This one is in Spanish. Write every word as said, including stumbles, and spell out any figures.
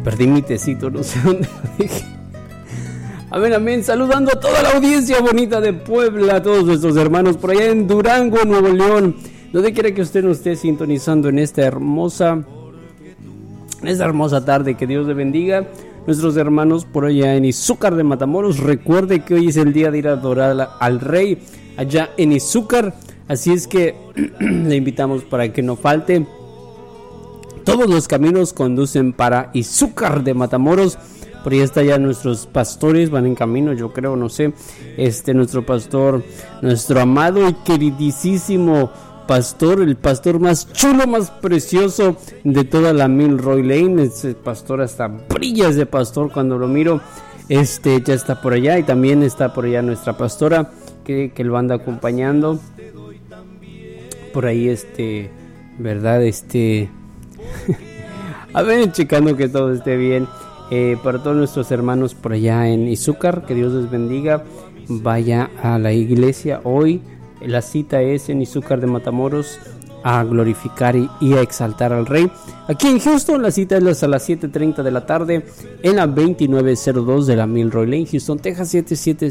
Perdí mi tecito, no sé dónde lo dejé. Amén, amén. Saludando a toda la audiencia bonita de Puebla, a todos nuestros hermanos por allá en Durango, Nuevo León. Donde quiera que usted nos esté sintonizando en esta hermosa, en esta hermosa tarde, que Dios le bendiga. Nuestros hermanos por allá en Izúcar de Matamoros, recuerde que hoy es el día de ir a adorar al Rey allá en Izúcar. Así es que le invitamos para que no falte. Todos los caminos conducen para Izúcar de Matamoros. Por ahí está ya nuestros pastores, van en camino, yo creo, no sé. Este, nuestro pastor, nuestro amado y queridísimo pastor, el pastor más chulo, más precioso de toda la Milroy Lane. Ese pastor hasta brilla ese pastor cuando lo miro. Este, ya está por allá, y también está por allá nuestra pastora que, que lo anda acompañando. Por ahí, este, verdad, este... a ver, checando que todo esté bien. Eh, para todos nuestros hermanos por allá en Izúcar, que Dios les bendiga. Vaya a la iglesia hoy. La cita es en Izúcar de Matamoros, a glorificar y, y a exaltar al Rey. Aquí en Houston la cita es a las siete treinta de la tarde en la veintinueve cero dos de la Milroy Lane, Houston, Texas siete siete